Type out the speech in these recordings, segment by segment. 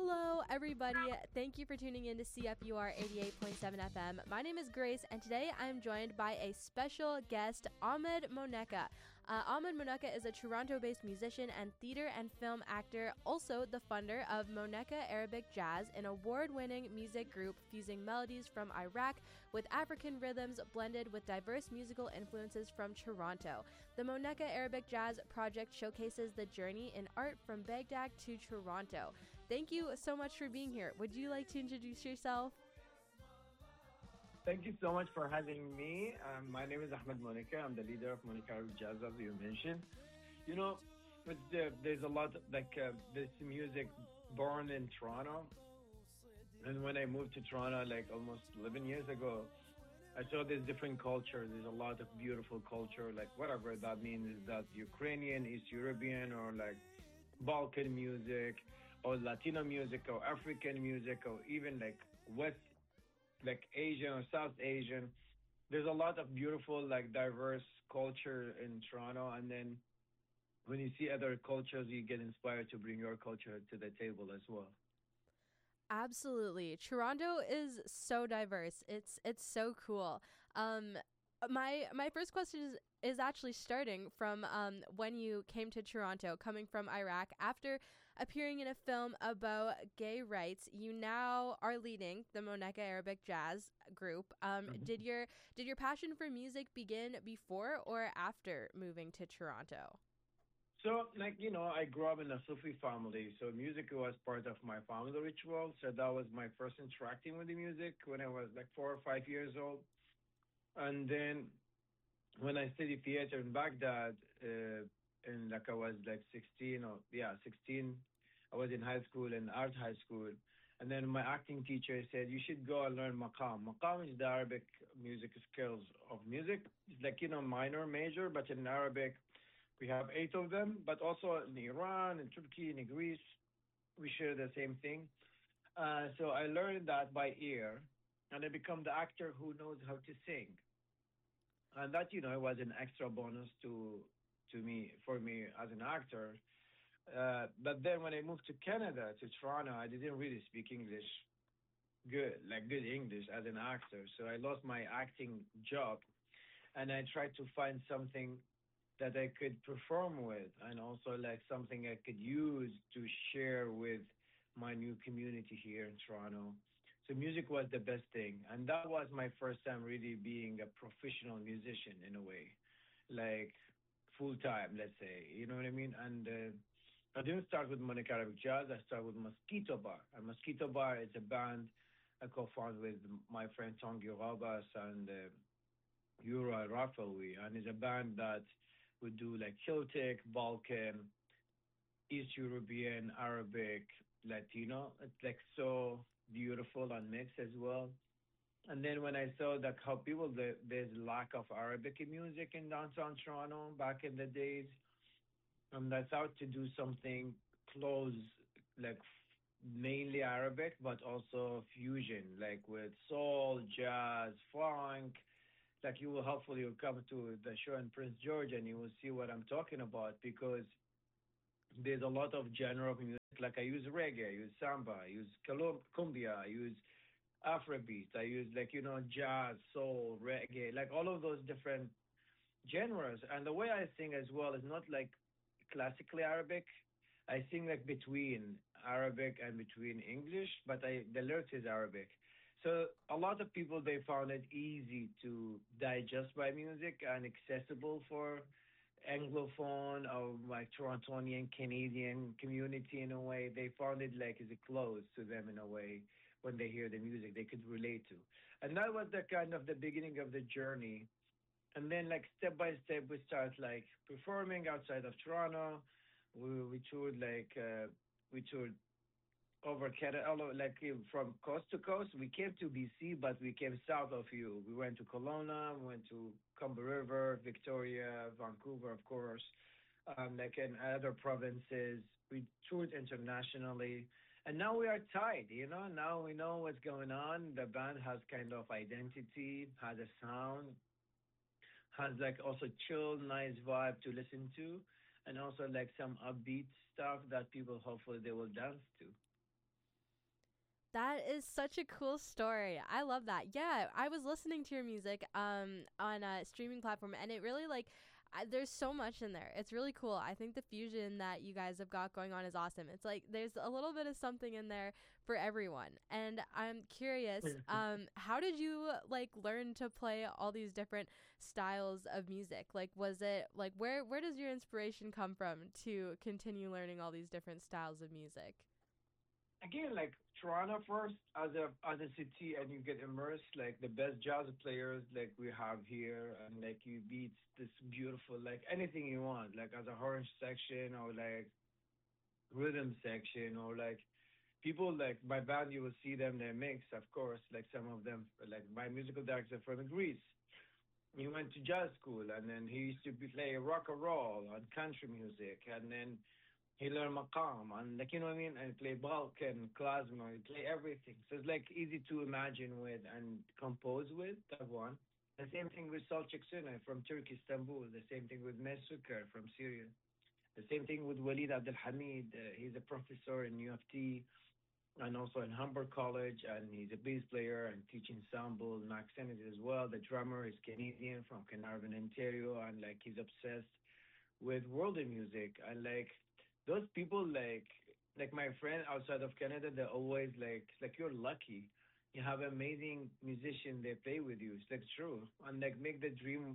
Hello, everybody. Thank you for tuning in to CFUR 88.7 FM. My name is Grace, and today I'm joined by a special guest, Ahmed Moneka. Ahmed Moneka is a Toronto-based musician and theater and film actor, also the funder of Moneka Arabic Jazz, an award-winning music group fusing melodies from Iraq with African rhythms blended with diverse musical influences from Toronto. The Moneka Arabic Jazz project showcases the journey in art from Baghdad to Toronto. Thank you so much for being here. Would you like to introduce yourself? Thank you so much for having me. My name is Ahmed Moneka. I'm the leader of Moneka Arabic Jazz, as you mentioned. You know, there's a lot of, this music born in Toronto. And when I moved to Toronto, almost 11 years ago, I saw there's different cultures. There's a lot of beautiful culture, whatever that means. Is that Ukrainian, East European, or Balkan music, or Latino music, or African music, or even West, Asian or South Asian. There's a lot of beautiful, diverse culture in Toronto. And then when you see other cultures, you get inspired to bring your culture to the table as well. Absolutely. Toronto is so diverse. It's so cool. My first question is actually starting from when you came to Toronto, coming from Iraq. After appearing in a film about gay rights, you now are leading the Moneka Arabic Jazz group. Did your passion for music begin before or after moving to Toronto? So, I grew up in a Sufi family, so music was part of my family ritual. So that was my first interacting with the music when I was 4 or 5 years old. And then when I studied theater in Baghdad, and I was 16, I was in high school, in art high school. And then my acting teacher said, you should go and learn maqam. Maqam is the Arabic music skills of music. It's minor, major, but in Arabic, we have 8 of them, but also in Iran, in Turkey, in Greece, we share the same thing. So I learned that by ear, and I become the actor who knows how to sing. And that, was an extra bonus for me as an actor. But then when I moved to Canada, to Toronto, I didn't really speak English good English as an actor. So I lost my acting job, and I tried to find something that I could perform with, and also something I could use to share with my new community here in Toronto. So music was the best thing. And that was my first time really being a professional musician in a way, full time, let's say, you know what I mean? And I didn't start with Moneka Arabic Jazz. I started with Mosquito Bar. And Mosquito Bar is a band I co-founded with my friend Tongi Rabas and Yura Rafawi. And it's a band that would do Celtic, Balkan, East European, Arabic, Latino. It's so beautiful and mixed as well. And then when I saw how people, there's lack of Arabic music in downtown Toronto back in the days, I thought to do something close, mainly Arabic, but also fusion, with soul, jazz, funk. You will hopefully come to the show in Prince George and you will see what I'm talking about, because there's a lot of genre of music. I use reggae, I use samba, I use cumbia, I use Afrobeat, I use jazz, soul, reggae, all of those different genres. And the way I sing as well is not classically Arabic. I sing between Arabic and between English, but the lyrics is Arabic. So a lot of people, they found it easy to digest my music and accessible for Anglophone or Torontonian, Canadian community in a way. They found it is close to them in a way when they hear the music they could relate to. And that was the kind of the beginning of the journey. And then step by step, we start performing outside of Toronto. We toured over Canada, from coast to coast. We came to BC, but we came south of you. We went to Kelowna, we went to Humber River, Victoria, Vancouver, of course, in other provinces. We toured internationally, and now we are tied. Now we know what's going on. The band has kind of identity, has a sound, has also chill, nice vibe to listen to, and also some upbeat stuff that people hopefully they will dance to. That is such a cool story. I love that. Yeah, I was listening to your music on a streaming platform, and it really like there's so much in there. It's really cool. I think the fusion that you guys have got going on is awesome. It's like there's a little bit of something in there for everyone. And I'm curious, how did you like learn to play all these different styles of music? Like was it like where does your inspiration come from to continue learning all these different styles of music? Again, like Toronto first as a city, and you get immersed like the best jazz players like we have here, and like you beat this beautiful like anything you want, like as a horn section or like rhythm section or like people like my band. You will see them they mix, of course, like some of them like my musical director from Greece. He went to jazz school, and then he used to play rock and roll and country music, and then he learned maqam and like you know what I mean, and play Balkan, klezmer, he play everything. So it's like easy to imagine with and compose with. That one. The same thing with Salçak Suna from Turkey, Istanbul. The same thing with Mesukar from Syria. The same thing with Walid Abdel Hamid. He's a professor in UFT and also in Humber College, and he's a bass player and teaching ensemble. Max Kennedy as well. The drummer is Canadian from Carnarvon, Ontario, and like he's obsessed with world music. And like those people, like my friend outside of Canada, they're always like, it's like you're lucky. You have amazing musician they play with you. It's like true, and like make the dream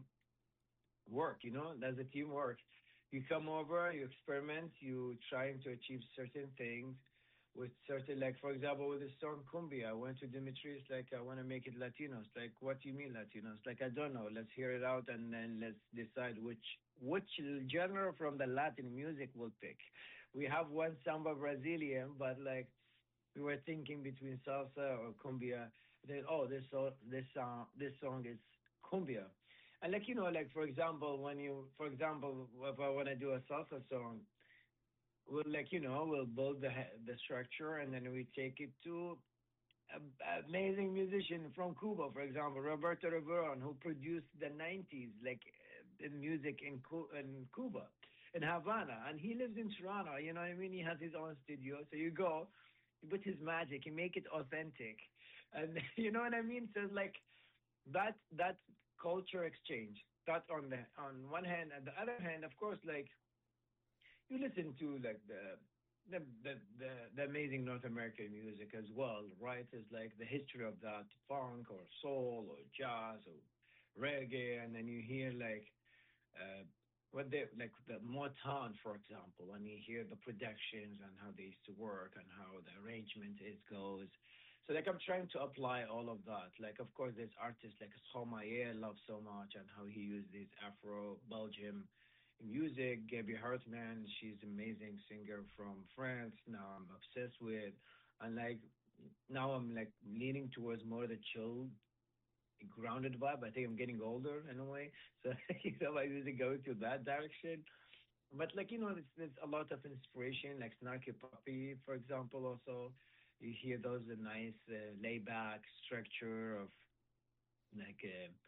work. You know, that's a teamwork. You come over, you experiment, you trying to achieve certain things with certain, like for example, with the song Cumbia, I went to Dimitris like I want to make it Latinos. Like, what do you mean Latinos? Like I don't know. Let's hear it out and then let's decide which genre from the Latin music we'll pick. We have one samba Brazilian, but like we were thinking between salsa or cumbia. Then oh, this song is cumbia. And like you know, like for example, for example, if I want to do a salsa song, we'll like you know we'll build the structure, and then we take it to amazing musician from Cuba, for example, Roberto Rivera, who produced the '90s like in music in Cuba, in Havana, and he lives in Toronto. You know what I mean? He has his own studio, so you go, you put his magic, you make it authentic, and you know what I mean. So it's like that culture exchange. That on one hand, and the other hand, of course, like you listen to like the amazing North American music as well, right? It's like the history of that funk or soul or jazz or reggae, and then you hear like what they like the Motown, for example, and you hear the productions and how they used to work and how the arrangement is goes. So like I'm trying to apply all of that. Like of course there's artists like Stromae I love so much and how he used this Afro Belgium music. Gabby Hartman, she's an amazing singer from France. Now I'm obsessed with, and like now I'm like leaning towards more the chill, grounded vibe. I think I'm getting older in a way, so I usually go to that direction. But like you know, there's a lot of inspiration, like Snarky Puppy, for example. Also, you hear those nice layback structure of like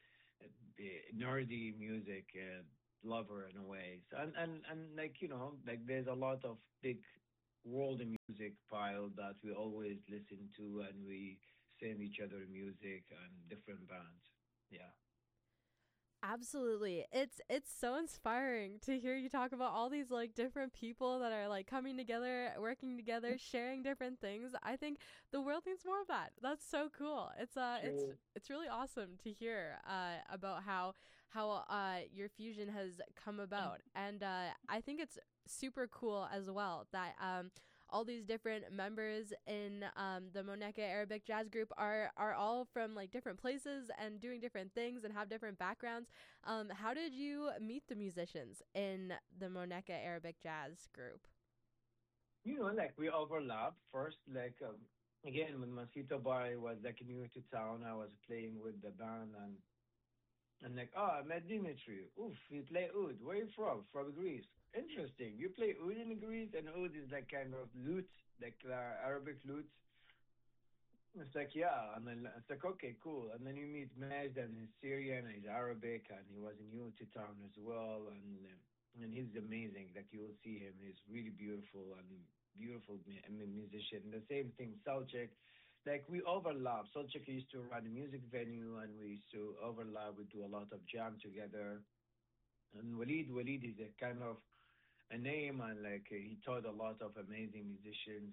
nerdy music. Lover in a way. So, and like you know, like there's a lot of big world music pile that we always listen to, and we send each other music and different bands. Yeah. Absolutely. It's so inspiring to hear you talk about all these like different people that are like coming together, working together, sharing different things. I think the world needs more of that. That's so cool. True. It's really awesome to hear about how your fusion has come about. And I think it's super cool as well that all these different members in the Moneka Arabic Jazz Group are all from like different places and doing different things and have different backgrounds. How did you meet the musicians in the Moneka Arabic Jazz Group? You know, like we overlap first. Like again, when Masito Bar was like new to town, I was playing with the band, and like, oh, I met Dimitri. Oof, you play oud. Where are you from? From Greece. Interesting. You play oud in Greece, and oud is like kind of lute, like Arabic lute. It's like, yeah. And then it's like, okay, cool. And then you meet Med, and he's Syrian, and he's Arabic, and he was new to town as well. And he's amazing. Like, you will see him. He's really beautiful and beautiful musician. The same thing, Salchek. like we overlap. Solchik used to run a music venue, and we used to overlap. We do a lot of jam together. And Walid is a kind of a name, and like he taught a lot of amazing musicians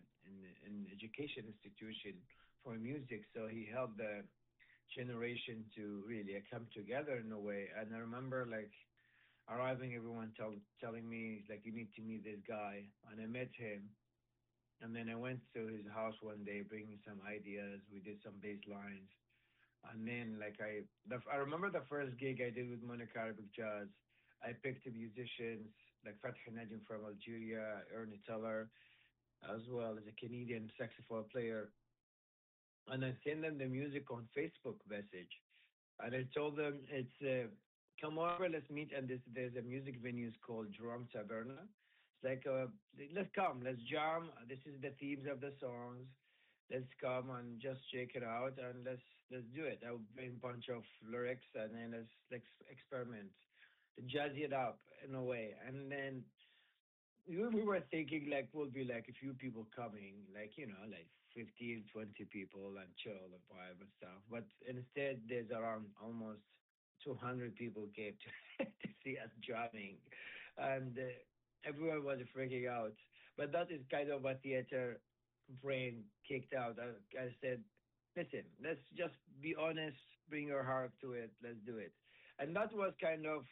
in education institution for music. So he helped the generation to really come together in a way. And I remember like arriving, everyone telling me like you need to meet this guy, and I met him. And then I went to his house one day, bringing some ideas. We did some bass lines, and then like I remember the first gig I did with Monica Arabic Jazz. I picked musicians like Fatih Najim from Algeria, Ernie Teller, as well as a Canadian saxophone player, and I sent them the music on Facebook message. And I told them it's come over, let's meet. And there's a music venue called Drum Taverna. It's like let's come, let's jam. This is the themes of the songs. Let's come and just check it out, and let's do it. I'll bring a bunch of lyrics, and then let's experiment, jazzy it up in a way. And then we were thinking like we'll be like a few people coming, like like 15, 20 people and chill and vibe and stuff. But instead, there's around almost 200 people came to see us jamming, and everyone was freaking out. But that is kind of a theater brain kicked out. I said, listen, let's just be honest, bring your heart to it, let's do it. And that was kind of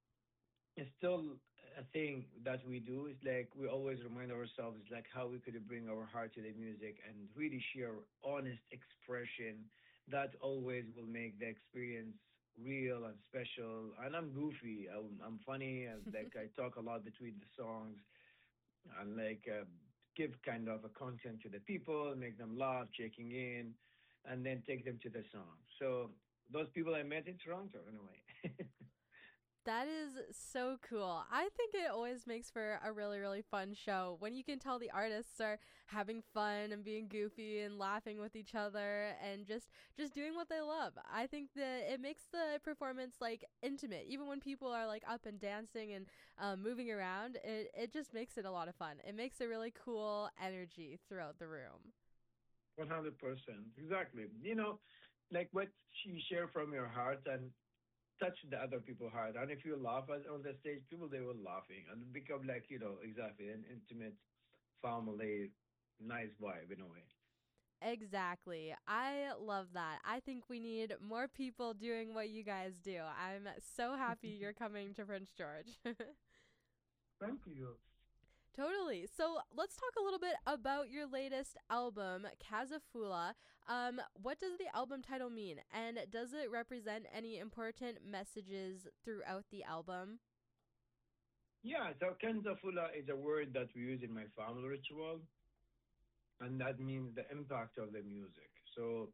still a thing that we do. It's like we always remind ourselves like how we could bring our heart to the music and really share honest expression. That always will make the experience real and special. And I'm goofy, I'm funny, and like I talk a lot between the songs, and like give kind of a content to the people, make them laugh, checking in, and then take them to the song. So those people I met in Toronto in a way. That is so cool. I think it always makes for a really, really fun show when you can tell the artists are having fun and being goofy and laughing with each other and just doing what they love. I think that it makes the performance like intimate. Even when people are like up and dancing and moving around, it just makes it a lot of fun. It makes a really cool energy throughout the room. 100%. Exactly. Like what you share from your heart and touch the other people's heart. And if you laugh on the stage, people, they will laughing and become like, exactly an intimate family, nice vibe in a way. Exactly. I love that. I think we need more people doing what you guys do. I'm so happy you're coming to Prince George. Thank you. Totally. So let's talk a little bit about your latest album, Kazafula. What does the album title mean? And does it represent any important messages throughout the album? Yeah, so Kenzafula is a word that we use in my family ritual, and that means the impact of the music. So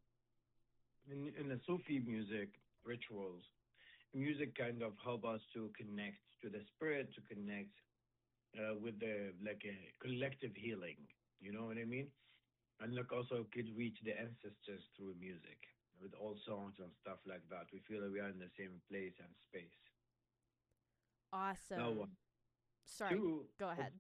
in the Sufi music rituals, music kind of help us to connect to the spirit, to connect with the like a collective healing. You know what I mean? And like also could reach the ancestors through music with all songs and stuff like that. We feel that we are in the same place and space. Awesome. Now, Sorry, two, go ahead.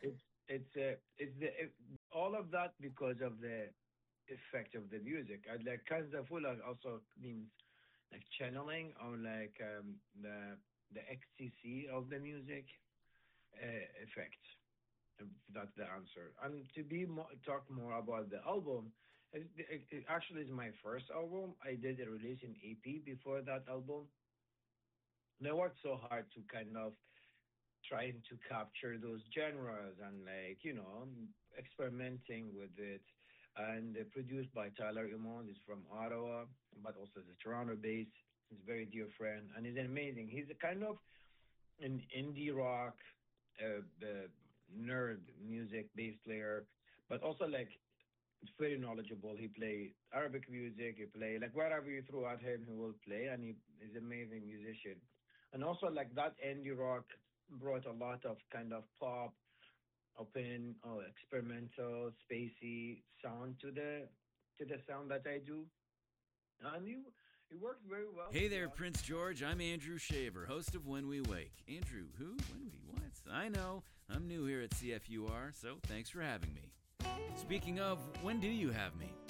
All of that because of the effect of the music. And like Kanzafula also means like channeling or like the ecstasy of the music effect. That's the answer. And to talk more about the album, it actually is my first album. I did a release in EP before that album. And I worked so hard to kind of trying to capture those genres and like, experimenting with it. And produced by Tyler Imond. He's from Ottawa, but also the Toronto based. He's a very dear friend and he's amazing. He's a kind of an indie rock, the nerd music bass player, but also like very knowledgeable. He play Arabic music. He play like wherever you throw at him, he will play, and he's an amazing musician. And also like that indie rock brought a lot of kind of pop, open, experimental, spacey sound to the sound that I do, and it works very well. Hey there, Prince George. I'm Andrew Shaver, host of When We Wake. Andrew, who? When we what? I know. I'm new here at CFUR, so thanks for having me. Speaking of, when do you have me?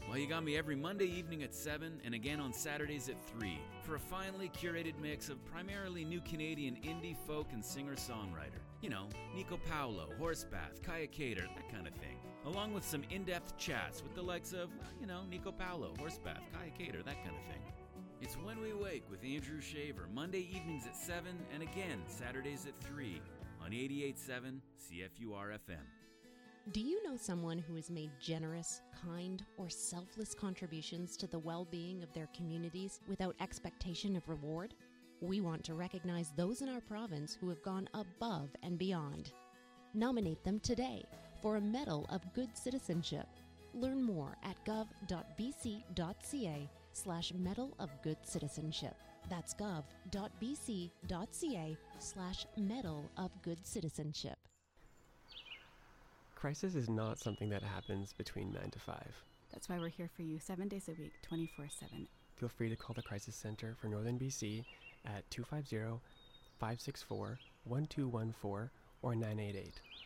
Well, you got me every Monday evening at 7 and again on Saturdays at 3 for a finely curated mix of primarily new Canadian indie, folk, and singer-songwriter. You know, Nico Paolo, Horsebath, Kaya Cater, that kind of thing. Along with some in-depth chats with the likes of, Nico Paolo, Horsebath, Kaya Cater, that kind of thing. It's When We Wake with Andrew Shaver, Monday evenings at 7 and again Saturdays at 3 on 88.7 CFUR-FM. Do you know someone who has made generous, kind, or selfless contributions to the well-being of their communities without expectation of reward? We want to recognize those in our province who have gone above and beyond. Nominate them today for a Medal of Good Citizenship. Learn more at gov.bc.ca/Medal of Good Citizenship. That's gov.bc.ca/Medal of Good Citizenship. Crisis is not something that happens between 9 to 5. That's why we're here for you 7 days a week, 24/7. Feel free to call the Crisis Center for Northern BC at 250-564-1214 or 988.